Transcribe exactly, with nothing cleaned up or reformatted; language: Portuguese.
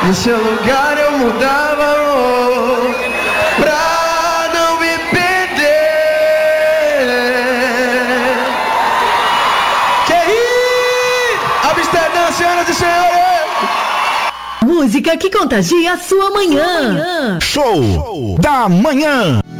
No seu lugar eu mudava, oh, pra não me perder. Que aí, Amsterdã, senhoras e senhores. Música que contagia a sua manhã. Show da manhã.